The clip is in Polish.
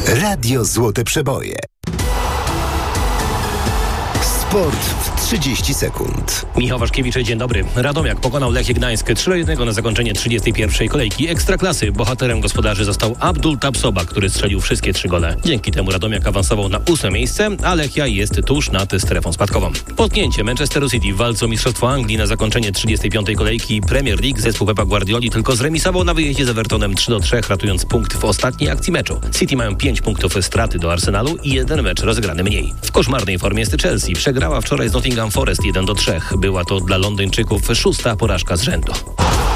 Radio Złote Przeboje. Sport w 30 sekund. Michał Waszkiewicz, dzień dobry. Radomiak pokonał Lechia Gdańsk 3-1 na zakończenie 31. kolejki Ekstraklasy. Bohaterem gospodarzy został Abdul Tapsoba, który strzelił wszystkie 3 gole. Dzięki temu Radomiak awansował na 8. miejsce, a Lechia jest tuż nad strefą spadkową. Potknięcie Manchesteru City w walce o Mistrzostwo Anglii na zakończenie 35. kolejki Premier League. Zespół Pepa Guardioli tylko zremisował na wyjeździe z Evertonem 3-3, ratując punkt w ostatniej akcji meczu. City mają 5 punktów straty do Arsenalu i 1 mecz rozegrany mniej. W koszmarnej formie jest Chelsea. Przegrała wczoraj z Nottingham Forest 1-3. Była to dla Londyńczyków 6. porażka z rzędu.